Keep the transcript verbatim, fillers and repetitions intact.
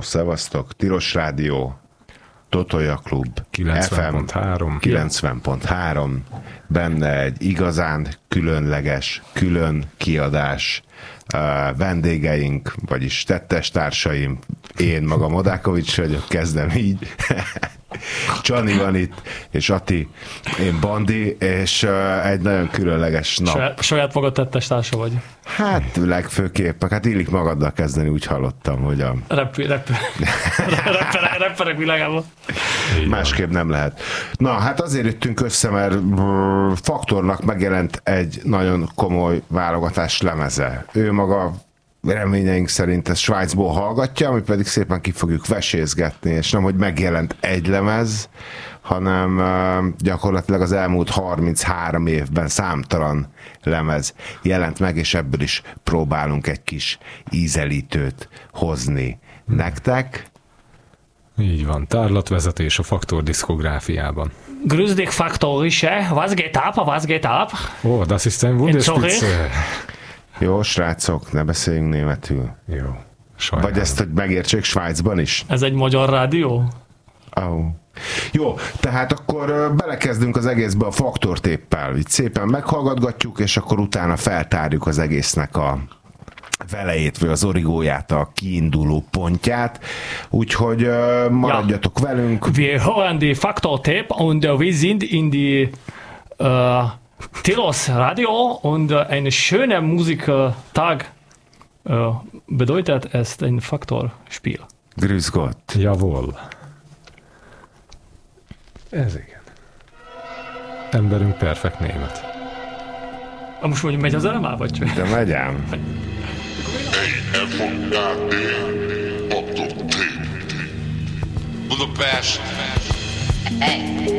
szevasztok, Tilos Rádió, Totolja Klub, kilencven pont három kilencven pont három, benne egy igazán különleges, külön kiadás, uh, vendégeink, vagyis tettestársaim, én magam Odákovics vagyok, kezdem így, Csani van itt, és Ati, én Bandi, és uh, egy nagyon különleges nap. Saját, saját magad tettestársa vagy? Hát legfőképp, hát illik magaddal kezdeni, úgy hallottam, hogy a... Rep, rep, repperek, repperek világában. Másképp nem lehet. Na, hát azért jöttünk össze, mert Faktornak megjelent egy nagyon komoly válogatás lemeze. Ő maga reményeink szerint ezt Svájcból hallgatja, mi pedig szépen ki fogjuk vesézgetni, és nem, hogy megjelent egy lemez, hanem gyakorlatilag az elmúlt harminchárom évben számtalan lemez jelent meg, és ebből is próbálunk egy kis ízelítőt hozni nektek. Így van, tárlatvezetés a Faktor diszkográfiában. Grüß dich, Faktorische. Was geht ab? Was geht ab? Oh, das ist ein Wunderspitze. Jó, srácok, ne beszéljünk németül. Jó. Sajnálom. Vagy ezt, hogy megértsék Svájcban is? Ez egy magyar rádió? Oh. Jó, tehát akkor belekezdünk az egészbe a faktortéppel. Itt szépen meghallgatgatjuk, és akkor utána feltárjuk az egésznek a velejét, vagy az origóját, a kiinduló pontját. Úgyhogy uh, maradjatok ja. velünk. Wir hören die Faktortape und uh, wir sind in die uh, Tilos Radio und uh, ein schöner Musiktag uh, bedeutet es ein Faktorspiel. Grüß Gott. Jawohl. Ez igen. Emberünk perfekt német. Ah, most mondjuk, megy az elem, vagy csak? De megyem. Hey, F O K D, Faktor Tape. Budapest.